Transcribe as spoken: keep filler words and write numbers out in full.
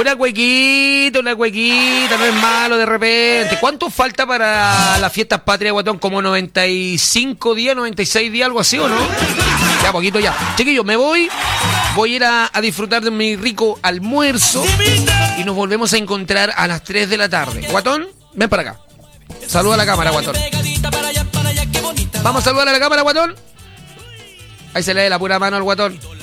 Una cuequita, una cuequita, no es malo de repente. ¿Cuánto falta para las fiestas patrias, Guatón? ¿Como noventa y cinco días, noventa y seis días, algo así, o no? Ya, poquito ya. Chiquillos, me voy. Voy a ir a, a disfrutar de mi rico almuerzo. Y nos volvemos a encontrar a las tres de la tarde. Guatón, ven para acá. Saluda a la cámara, Guatón. Vamos a saludar a la cámara, Guatón. Ahí se le da la pura mano al Guatón.